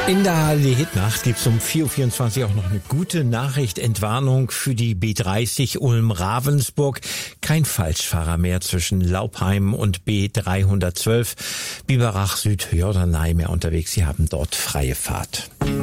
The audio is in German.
In der HLD-Hitnacht gibt's um 4.24 Uhr auch noch eine gute Nachricht. Entwarnung für die B30 Ulm-Ravensburg. Kein Falschfahrer mehr zwischen Laupheim und B312. Biberach Süd-Jorderney mehr unterwegs. Sie haben dort freie Fahrt.